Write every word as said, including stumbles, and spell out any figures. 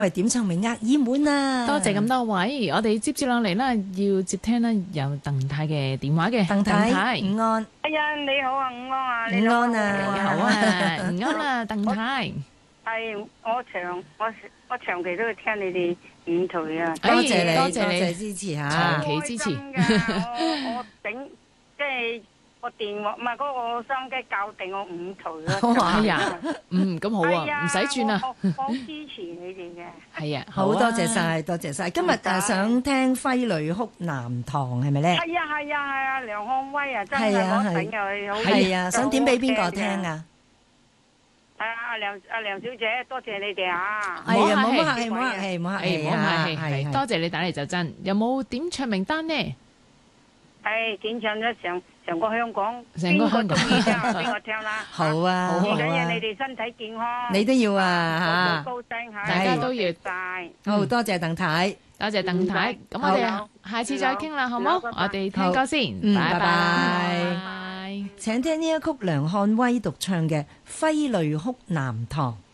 喂，點唱名額已滿啊！ 多謝咁多位，我哋接住落嚟啦，要接聽呢有鄧太嘅電話嘅。 鄧太，午安。 哎呀，你好啊，午安啊， 午安啊， 你好啊，午安啊，鄧太。 係我長我我長期都會聽你哋演台啊， 多謝你， 多謝你多謝支持嚇， 長期支持。 我我頂即係個電話唔係嗰個收音機校定我五台啦。 哎呀，嗯，咁好啊，唔使轉啦。 我好支持你哋嘅。 係啊， 好多謝晒，多謝晒。今日誒想聽揮淚哭南塘係咪咧？ 係啊係啊係啊，梁漢威啊，真係係啊我頂又好。 係啊，想點俾邊個聽啊？ 係啊，阿梁阿梁小姐，多謝你哋啊！ 係啊，冇乜客氣，冇客氣，冇客氣唔好客氣，係多謝你打嚟就真。有冇點唱名單呢？ 係點唱咗成成個香港， 成個香港邊個中意聽啊？邊個聽啦？ 好啊， 最緊要你哋身體健康， 你都要啊嚇，高升嚇， 大家都要晒。 好多謝鄧太， 多謝鄧太。咁我哋下次再傾啦，好冇？我哋聽歌先，拜拜。 請聽呢一曲梁漢威獨唱嘅《揮淚哭南塘》。